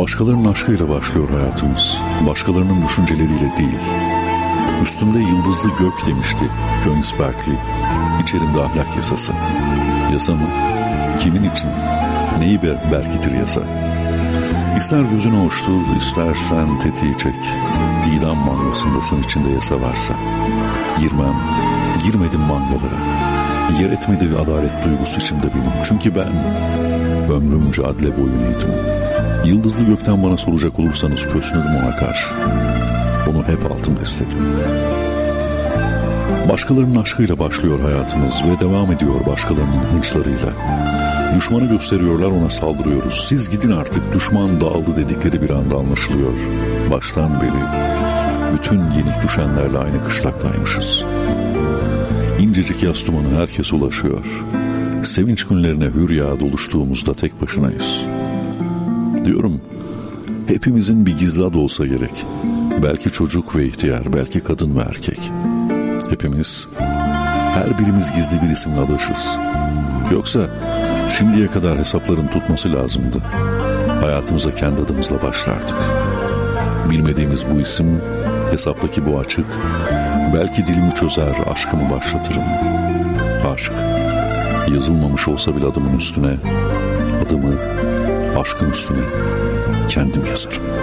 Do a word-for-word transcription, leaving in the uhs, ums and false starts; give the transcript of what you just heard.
Başkalarının aşkıyla başlıyor hayatımız. Başkalarının düşünceleriyle değil. Üstümde yıldızlı gök demişti Königsbergli. İçerimde ahlak yasası. Yasa mı? Kimin için? Neyi ber- berkitir yasa? İster gözünü hoştur, istersen tetiği çek. İdam mangasındasın, içinde yasa varsa. Girmem, girmedim mangalara. Yer etmedi adalet duygusu içimde benim. Çünkü ben ömrümce adle boyun eğdim. Yıldızlı gökten bana soracak olursanız kösnüdüm ona karşı. Onu hep altımda istedim. Başkalarının aşkıyla başlıyor hayatımız ve devam ediyor başkalarının hınçlarıyla. Düşmanı gösteriyorlar, ona saldırıyoruz. Siz gidin artık, düşman dağıldı dedikleri bir anda anlaşılıyor. Baştan beri bütün yenik düşenlerle aynı kışlaktaymışız. İncecik yas dumanı herkes ulaşıyor. Sevinç günlerine hür yağda oluştuğumuzda tek başınayız. Diyorum, hepimizin bir gizli adı olsa gerek. Belki çocuk ve ihtiyar, belki kadın ve erkek. Hepimiz, her birimiz gizli bir isimle adaşız. Yoksa şimdiye kadar hesapların tutması lazımdı. Hayatımıza kendi adımızla başlardık. Bilmediğimiz bu isim, hesaptaki bu açık, belki dilimi çözer, aşkımı başlatırım. Aşk, yazılmamış olsa bile adımın üstüne, adımı aşkın üstüne kendim yazarım.